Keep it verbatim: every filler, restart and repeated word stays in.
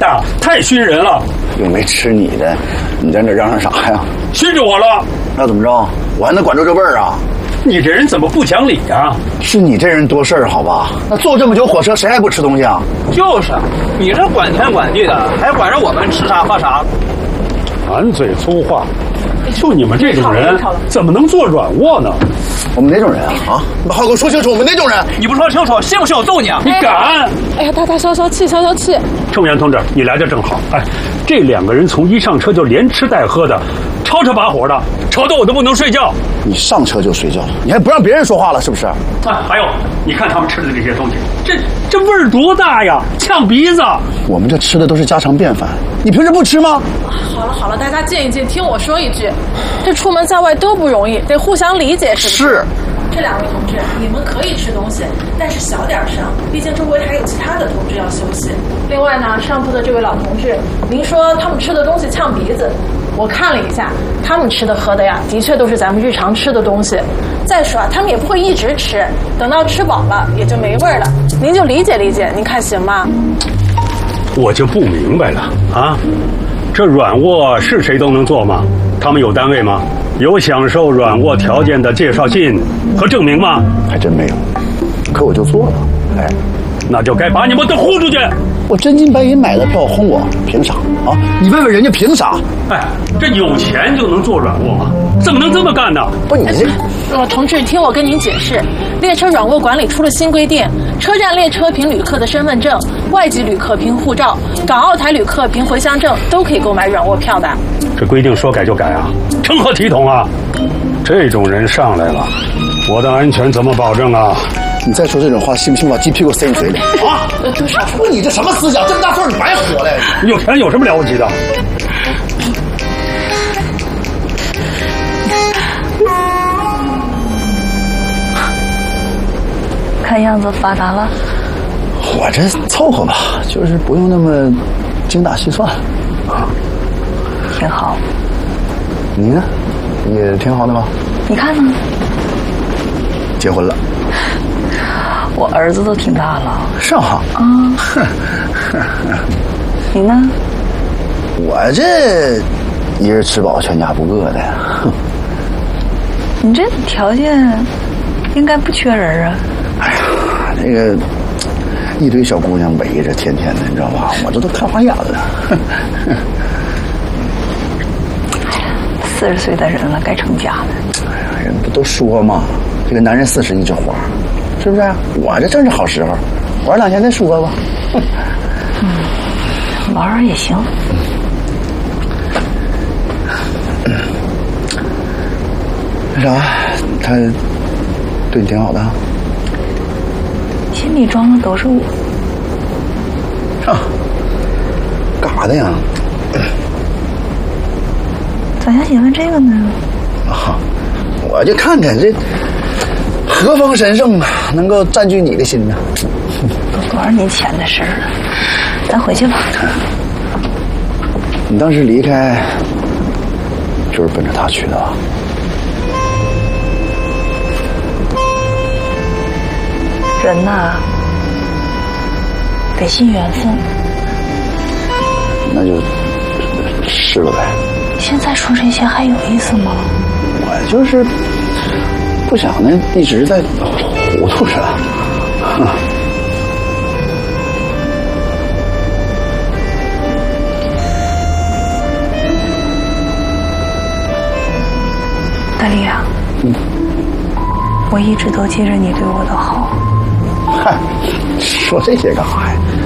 大，太熏人了。 又没吃你的，你在那嚷嚷啥呀？ 熏着我了。 那怎么着？我还能管住这味儿啊？ 你这人怎么不讲理啊？ 是你这人多事儿好吧？那坐这么久火车，谁还不吃东西啊？ 就是，你这管天管地的，还管着我们吃啥喝啥。 满嘴粗话，就你们这种人，怎么能做软卧呢？ 我们哪种人啊？啊！你把话给我说清楚，我们哪种人？ 你不说清楚，信不信我揍你啊？ 你敢！ 哎呀，大大消消气，消消气。 乘务员同志，你来的正好。哎，这两个人从一上车就连吃带喝的，吵吵把火的，吵得我都不能睡觉。 你上车就睡觉，你还不让别人说话了，是不是？ 啊，还有，你看他们吃的这些东西，这这味儿多大呀，呛鼻子。 我们这吃的都是家常便饭，你平时不吃吗？ 好了好了，大家静一静，听我说一句，这出门在外都不容易，得互相理解，是不是？ 是。 这两位同志，你们可以吃东西，但是小点声，毕竟周围还有其他的同志要休息。另外呢，上铺的这位老同志，您说他们吃的东西呛鼻子，我看了一下，他们吃的喝的呀，的确都是咱们日常吃的东西。再说啊，他们也不会一直吃，等到吃饱了也就没味儿了。您就理解理解，您看行吗？ 我就不明白了啊，这软卧是谁都能做吗？他们有单位吗？有享受软卧条件的介绍信和证明吗？ 还真没有，可我就做了。哎， 那就该把你们都轰出去！ 我真金白银买的票轰我，凭啥啊？你问问人家凭啥？ 哎，这有钱就能坐软卧吗？怎么能这么干呢？ 不，你这…… 呃，同志，听我跟您解释，列车软卧管理出了新规定，车站列车凭旅客的身份证，外籍旅客凭护照，港澳台旅客凭回乡证都可以购买软卧票的。 这规定说改就改啊，成何体统啊！这种人上来了，我的安全怎么保证啊？ 你再说这种话，信不信我把鸡屁股塞你嘴里啊？就少说你这什么思想？这么大岁数你白活了！ 有钱有什么了不起的？ 看样子发达了。 我这凑合吧，就是不用那么精打细算啊。 挺好。 你呢？也挺好的吧？ 你看呢？ 结婚了。 我儿子都挺大了。 是啊。 啊。你呢？ 我这一人吃饱全家不饿的。 你这条件应该不缺人啊。 哎呀，这个一堆小姑娘围着，天天的，你知道吧？我这都看花眼了。 四十岁的人了，该成家了。 哎呀，人不都说嘛，这个男人四十一枝花，是不是？我这正是好时候，玩两天再说吧。 嗯，玩玩也行。 为啥？他对你挺好的？ 心里装的都是我。 啊，干啥的呀？ 咋想喜欢这个呢？ 啊，我就看看这何方神圣啊，能够占据你的心呢？ 都多少年前的事儿了，咱回去吧。 你当时离开就是奔着他去的吧？ 人呐，得信缘分。 那就是了呗。 现在说这些还有意思吗？ 我就是不想呢，一直在糊涂着。 大力啊， 嗯， 我一直都记着你对我的好。 嗨，说这些干啥呀？